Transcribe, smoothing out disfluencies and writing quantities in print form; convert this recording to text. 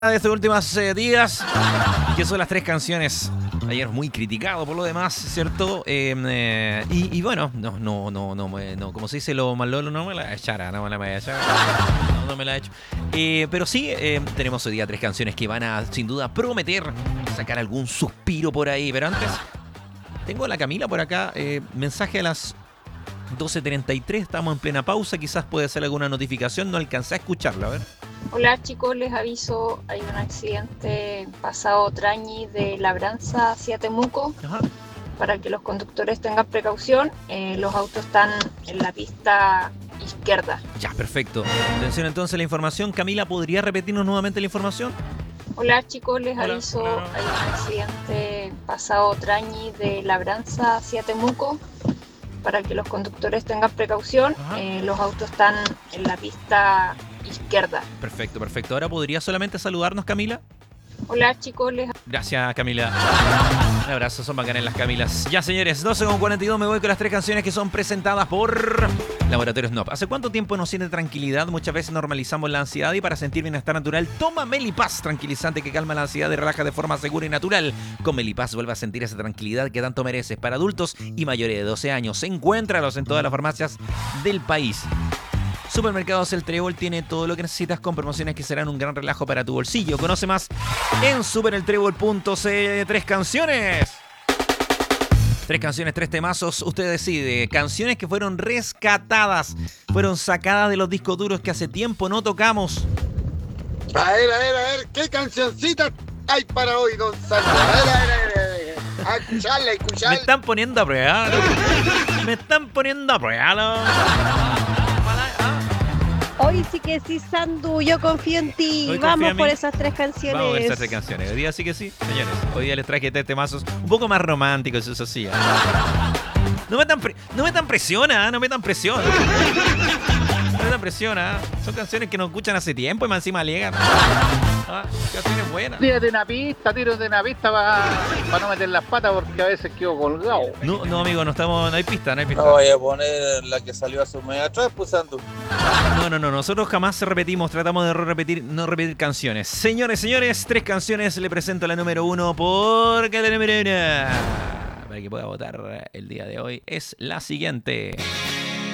de estos últimos días, que son las tres canciones. Ayer muy criticado por lo demás, ¿cierto? Y bueno, no, como se dice lo malolo, no me la echara, no me la voy a echar. No me la he hecho. Pero sí, tenemos hoy día tres canciones que van a, sin duda, prometer sacar algún suspiro por ahí. Pero antes, tengo a la Camila por acá, mensaje a las 12:33, estamos en plena pausa, quizás puede ser alguna notificación, no alcancé a escucharla, a ver. Hola chicos, les aviso, hay un accidente pasado Trañi de Labranza hacia Temuco. Ajá. Para que los conductores tengan precaución, los autos están en la pista izquierda. Ya, perfecto. Atención entonces a la información. Camila, ¿podría repetirnos nuevamente la información? Hola chicos, les Hola. aviso, Hola. hay un accidente pasado Trañi de Labranza hacia Temuco. Para que los conductores tengan precaución, los autos están en la pista izquierda. Perfecto, perfecto. Ahora, ¿podría solamente saludarnos, Camila? Hola chicos, les Gracias, Camila. Un abrazo, son bacanas las Camilas. Ya, señores, 12:42, me voy con las tres canciones que son presentadas por Laboratorios NOP. ¿Hace cuánto tiempo nos siente tranquilidad? Muchas veces normalizamos la ansiedad y para sentir bienestar natural, toma Melipaz, tranquilizante que calma la ansiedad y relaja de forma segura y natural. Con Melipaz vuelve a sentir esa tranquilidad que tanto mereces. Para adultos y mayores de 12 años, encuéntralos en todas las farmacias del país. Supermercados El Trébol tiene todo lo que necesitas con promociones que serán un gran relajo para tu bolsillo. Conoce más en supereltrébol.cl. Tres canciones. Tres canciones, tres temazos. Usted decide. Canciones que fueron rescatadas. Fueron sacadas de los discos duros que hace tiempo no tocamos. A ver, ¿qué cancioncita hay para hoy, don Sandro? A ver. A escucharla, Me están poniendo a prueba. Me están poniendo a prueba. Hoy sí que sí, Sandu, yo confío en ti. Hoy confía Vamos en por mí. esas tres canciones. Vamos a ver esas tres canciones. Hoy día sí que sí, señores. Hoy día les traje tres temazos un poco más románticos, eso sí. No me tan presiona, no me tan presiona. No me tan presiona. Son canciones que nos escuchan hace tiempo y más encima llegan. Canciones buenas. Tírate una pista para no meter las patas porque a veces quedo colgado. No, amigo, no hay pista, no hay pista. No vaya a poner la que salió hace un mes atrás, pues, Sandro. No, nosotros jamás repetimos, tratamos de no repetir canciones. Señores, tres canciones, le presento la número uno porque la número uno, para que pueda votar el día de hoy, es la siguiente.